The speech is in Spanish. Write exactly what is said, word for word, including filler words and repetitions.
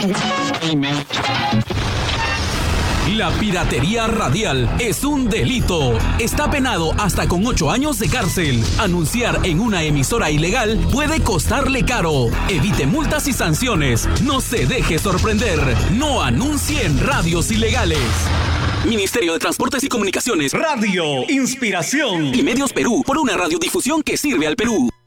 La piratería radial es un delito. Está penado hasta con ocho años de cárcel. Anunciar en una emisora ilegal puede costarle caro. Evite multas y sanciones. No se deje sorprender. No anuncie en radios ilegales. Ministerio de Transportes y Comunicaciones. Radio Inspiración Y Medios Perú, por una radiodifusión que sirve al Perú.